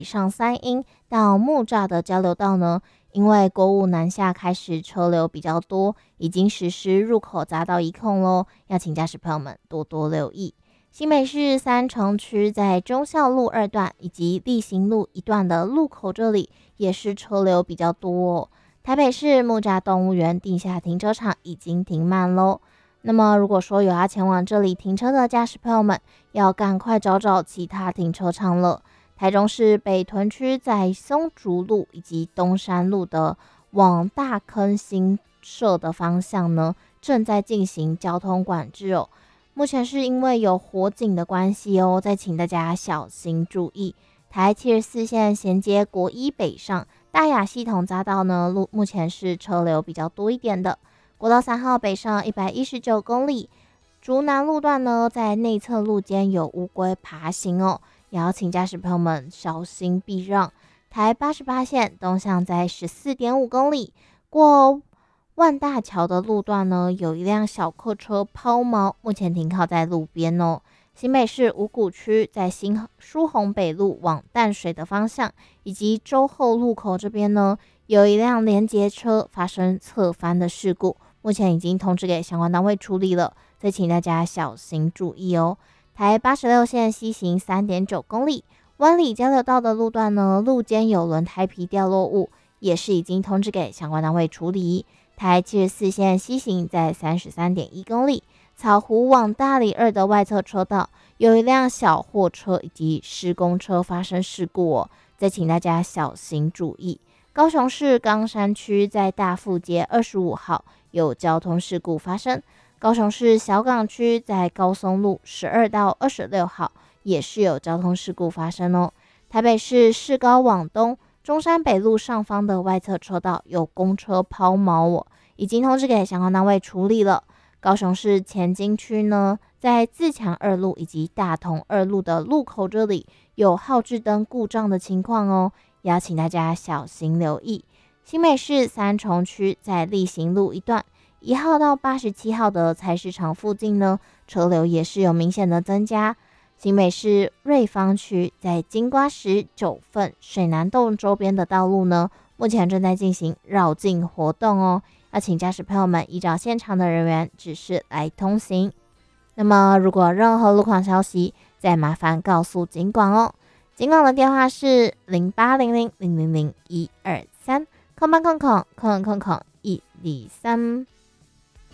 上三英到木栅的交流道呢，因为国五南下开始车流比较多，已经实施入口匝道一控咯，要请驾驶朋友们多多留意。新北市三重区在忠孝路2段以及力行路1段的路口这里也是车流比较多哦。台北市木栅动物园地下停车场已经停满咯。那么如果说有要前往这里停车的驾驶朋友们，要赶快找找其他停车场了。台中市北屯区在松竹路以及东山路的往大坑新社的方向呢，正在进行交通管制哦。目前是因为有火警的关系哦，再请大家小心注意。台74线衔接国一北上大雅系统匝道呢，目前是车流比较多一点的。国道3号北上119公里，竹南路段呢，在内侧路间有乌龟爬行哦，也要请驾驶朋友们小心避让。台88线东向在14.5公里，过万大桥的路段呢，有一辆小客车抛锚，目前停靠在路边哦。新北市五股区在新疏洪北路往淡水的方向，以及洲后路口这边呢，有一辆连结车发生侧翻的事故，目前已经通知给相关单位处理了，再请大家小心注意哦。台86线西行3.9公里，湾里交流道的路段呢，路肩有轮胎皮掉落物，也是已经通知给相关单位处理。台74线西行在33.1公里，草湖往大里2的外侧车道有一辆小货车以及施工车发生事故哦，再请大家小心注意。高雄市冈山区在大富街25号有交通事故发生，高雄市小港区在高松路12到26号也是有交通事故发生哦。台北市市高往东中山北路上方的外侧车道有公车抛锚哦，已经通知给相关单位处理了。高雄市前金区呢，在自强2路以及大同2路的路口这里有号志灯故障的情况哦，也要请大家小心留意。新北市三重区在力行路1段1号到87号的菜市场附近呢，车流也是有明显的增加。新北市瑞芳区在金瓜石、九份、水南洞周边的道路呢，目前正在进行绕境活动哦，要请驾驶朋友们依照现场的人员指示来通行。那么如果有任何路况消息，再麻烦告诉警广哦。警广的电话是0800000123，空123。